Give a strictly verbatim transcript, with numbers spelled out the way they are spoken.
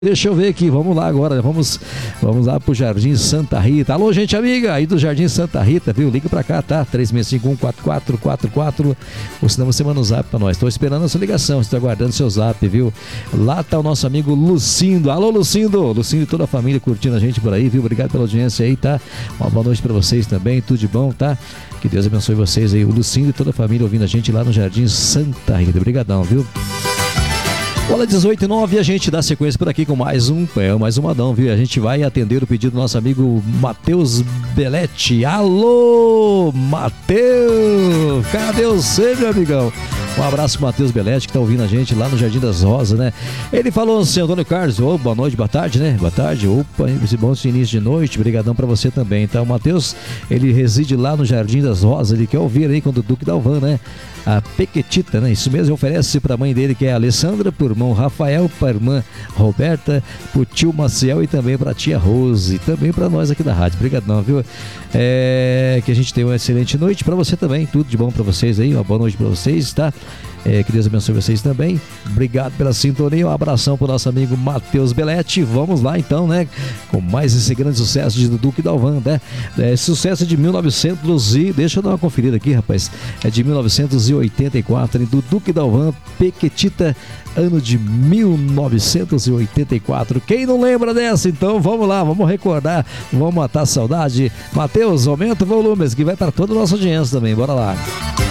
Deixa eu ver aqui, vamos lá agora, vamos, vamos lá pro Jardim Santa Rita. Alô, gente amiga aí do Jardim Santa Rita, viu? Liga pra cá, tá? três seis cinco um quatro quatro quatro quatro, ou senão você manda um zap pra nós. Tô esperando a sua ligação, estou aguardando seu zap, viu? Lá tá o nosso amigo Lucindo. Alô, Lucindo! Lucindo e toda a família curtindo a gente por aí, viu? Obrigado pela audiência aí, tá? Uma boa noite pra vocês também, tudo de bom, tá? Que Deus abençoe vocês aí, o Lucindo e toda a família ouvindo a gente lá no Jardim Santa Rita. Obrigadão, viu? Olha, dezoito e nove, a gente dá sequência por aqui com mais um, é, mais um Adão, viu? A gente vai atender o pedido do nosso amigo Matheus Belletti. Alô, Matheus! Cadê você, meu amigão? Um abraço pro Matheus Belletti, que tá ouvindo a gente lá no Jardim das Rosas, né? Ele falou assim, Antônio Carlos, oh, boa noite, boa tarde, né? Boa tarde, opa, esse bom início de noite, brigadão pra você também. Então, o Matheus, ele reside lá no Jardim das Rosas, ele quer ouvir aí com o Duque Dalvan, né? A Pequetita, né? Isso mesmo, oferece pra mãe dele, que é a Alessandra, pro irmão Rafael, pra irmã Roberta, pro tio Maciel e também pra tia Rose, e também pra nós aqui da rádio. Obrigadão, viu? É, que a gente tenha uma excelente noite pra você também, tudo de bom pra vocês aí, uma boa noite pra vocês, tá? É, que Deus abençoe vocês também. Obrigado pela sintonia, um abração pro nosso amigo Matheus Belletti. Vamos lá então, né? Com mais esse grande sucesso de Duque Dalvan, né? É, sucesso de mil e novecentos e... Deixa eu dar uma conferida aqui, rapaz. É de mil novecentos e oitenta e quatro, hein? Do Duque Dalvan, Pequetita, ano de mil novecentos e oitenta e quatro. Quem não lembra dessa? Então vamos lá, vamos recordar, vamos matar a saudade. Matheus, aumenta o volume, que vai para toda a nossa audiência também. Bora lá.